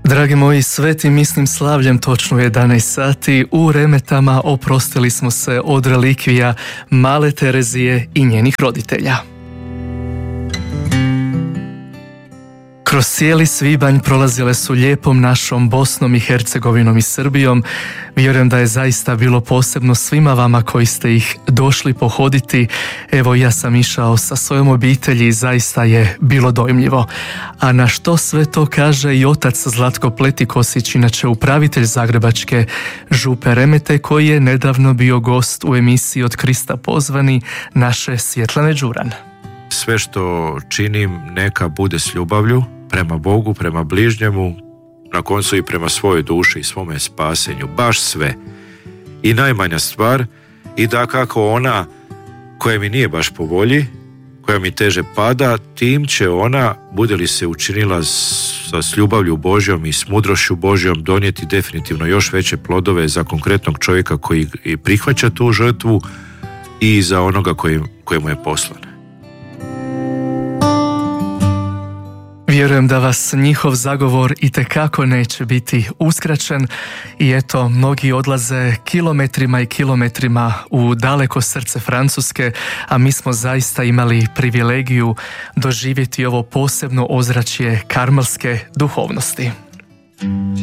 Dragi moji, svetim misnim slavljem točno 11 sati u Remetama oprostili smo se od relikvija Male Terezije i njenih roditelja. Kroz cijeli svibanj prolazile su lijepom našom Bosnom i Hercegovinom i Srbijom. Vjerujem da je zaista bilo posebno svima vama koji ste ih došli pohoditi. Evo, ja sam išao sa svojom obitelji i zaista je bilo dojmljivo. A na što sve to kaže i otac Zlatko Pletikosić, inače upravitelj zagrebačke župe Remete, koji je nedavno bio gost u emisiji Od Krista pozvani naše Svjetlane Đuran. Sve što činim neka bude s ljubavlju prema Bogu, prema bližnjemu, na koncu i prema svojoj duši i svome spasenju, baš sve. I najmanja stvar, i dakako ona koja mi nije baš po volji, koja mi teže pada, tim će ona, bude li se učinila s ljubavlju Božjom i s mudrošću Božjom, donijeti definitivno još veće plodove za konkretnog čovjeka koji prihvaća tu žrtvu i za onoga kojemu je poslan. Vjerujem da vas njihov zagovor itekako neće biti uskraćen i eto, mnogi odlaze kilometrima i kilometrima u daleko srce Francuske, a mi smo zaista imali privilegiju doživjeti ovo posebno ozračje karmelske duhovnosti.